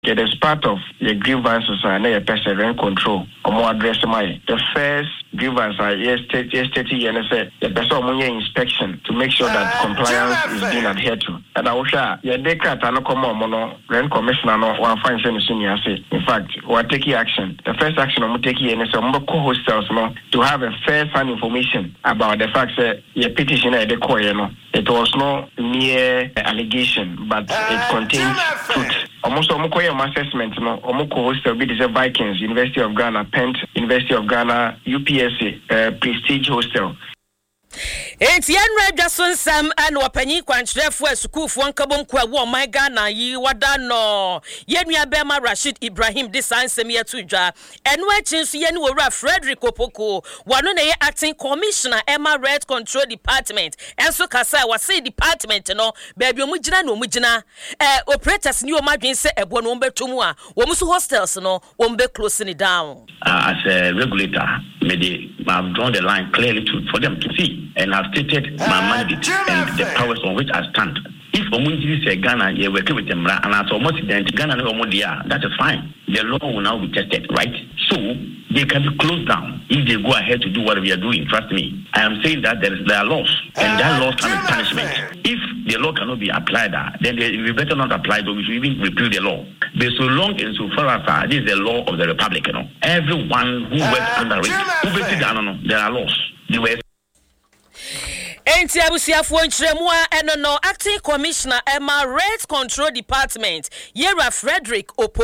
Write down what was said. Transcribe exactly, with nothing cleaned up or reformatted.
It is part of the grievances and a person rent control or more address my the first grievance are yesterday yesterday and I said the person inspection to make sure that compliance is being adhered to. And I wish ya decat and come on rent commissioner no one fine senior say. In fact, we're taking action. The first action I'm taking and some co-hostels no to have a first-hand information about the fact that your petition at the court, you know, it was no mere allegation, but it contains truth. Almost almost assessment no omoko hostel be the Vikings, University of Ghana, Pent, University of Ghana, U P S A, uh, Prestige Hostel. It's Yanra Jason Sam and Wapani Quantre for school for Unkabum Kwa, my Ghana, ye wadano. Yenya Bema Rashid Ibrahim, this answer me tuja. And watching Yenwara Frederick Opoko, one acting commissioner, Emma Red Control Department, and so Kasa was say department, no, baby Mujina no Mujina. Eh, operators new margin say a one umbe tumua, Womusu hostels no, wombe closing it down. Uh, as a regulator, maybe I've drawn the line clearly to, for them to see. And I've stated my mandate and the powers on which I stand. If Omunji say Ghana, you work with them, and as almost identical Ghana, that is fine. The law will now be tested, right? So they can be closed down if they go ahead to do what we are doing. Trust me. I am saying that there is there are laws, and that laws come with punishment. If the law cannot be applied, then they, we better not apply, but we should even repeal the law. But so long and so far as uh, this is the law of the Republic, you know, everyone who works under it, who basically, I don't know, there are laws. They were Enti abusiafo nkremua eno no acting commissioner Emma Rent Control Department Yera Frederick Opo